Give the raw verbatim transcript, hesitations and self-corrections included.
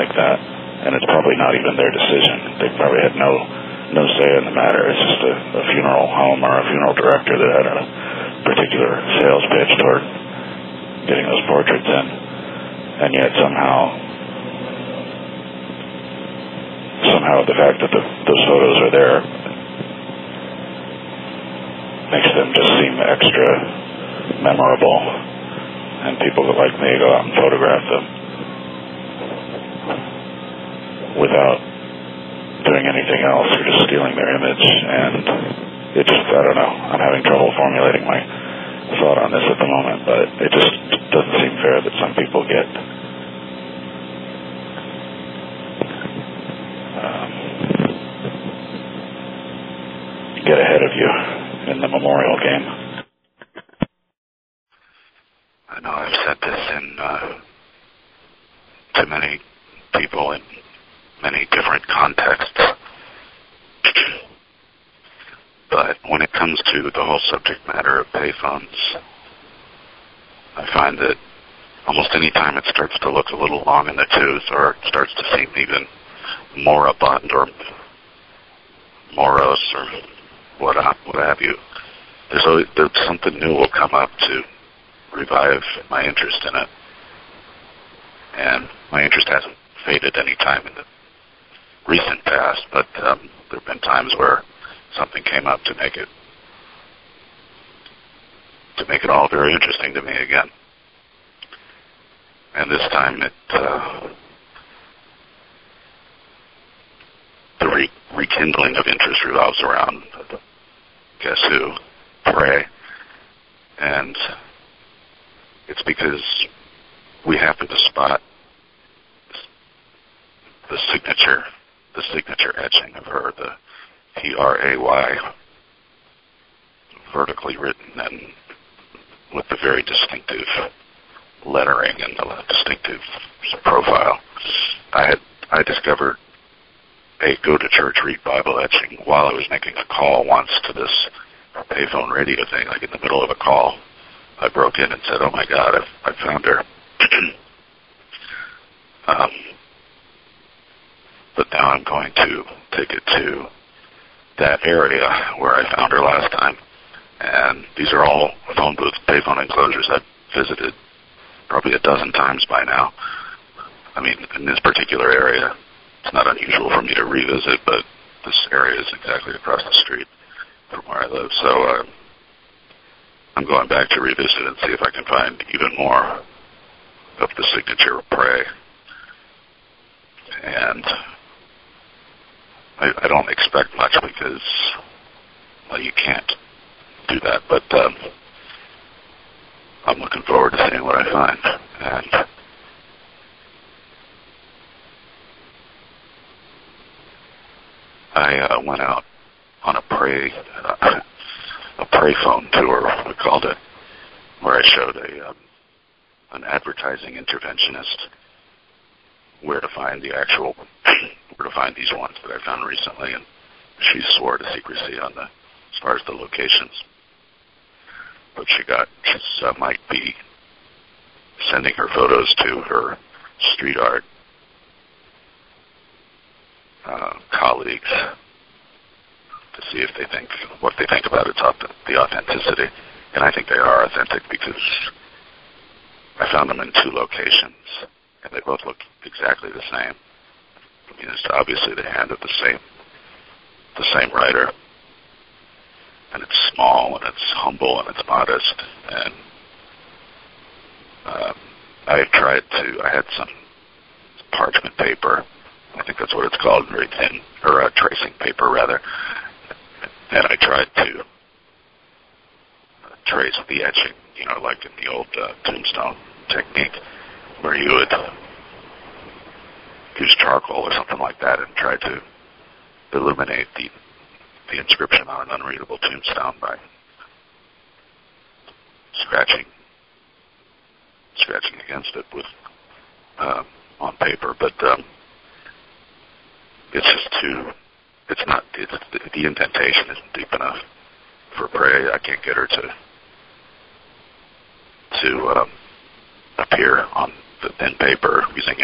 like that, and it's probably not even their decision. They probably had no no say in the matter. It's just a, a funeral home or a funeral director that had a particular sales pitch toward getting those portraits in, and yet somehow somehow the fact that the, those photos are there makes them just seem extra memorable, and people that like me go out and photograph them without doing anything else or just stealing their image. And it just, I don't know, I'm having trouble formulating my thought on this at the moment, but it just doesn't seem fair that some people get um, get ahead of you in the memorial game. I know I've said this in uh, to many people in many different contexts, but when it comes to the whole subject matter of payphones, I find that almost any time it starts to look a little long in the tooth, or it starts to seem even moribund or morose or what, what have you, there's always there's something new will come up to revive my interest in it. And my interest hasn't faded any time in the recent past, but um, there have been times where something came up to make it to make it all very interesting to me again. And this time it uh, the re- rekindling of interest revolves around uh, guess who? Pray. And it's because we happen to spot the signature, the signature etching of her, the P R A Y, vertically written and with the very distinctive lettering and the distinctive profile. I had I discovered a go to church read Bible etching while I was making a call once to this payphone radio thing, like in the middle of a call. I broke in and said, "Oh my God, I've, I found her." um, but now I'm going to take it to that area where I found her last time. And these are all phone booth, payphone enclosures I've visited probably a dozen times by now. I mean, in this particular area, it's not unusual for me to revisit, but this area is exactly across the street from where I live. So uh, I'm going back to revisit and see if I can find even more of the signature of Pray. And I, I don't expect much because, well, you can't do that, but um, I'm looking forward to seeing what I find. And I uh, went out on a pray uh, a pray phone tour, we called it, where I showed a um, an advertising interventionist where to find the actual where to find these ones that I found recently, and she swore to secrecy on the as far as the locations. But she got she uh, might be sending her photos to her street art uh, colleagues to see if they think what they think about its the authenticity. And I think they are authentic because I found them in two locations, and they both look exactly the same. I mean, it's obviously the hand of the same the same writer. And it's small, and it's humble, and it's modest. And uh, I tried to, I had some parchment paper, I think that's what it's called, very thin, or uh, tracing paper, rather. And I tried to uh, trace the etching, you know, like in the old uh, tombstone technique, where you would use charcoal or something like that and try to illuminate the the inscription on an unreadable tombstone by scratching scratching against it with uh, on paper, but um, it's just too. It's not. It's the, the indentation isn't deep enough for Pray. I can't get her to to um, appear on the thin paper using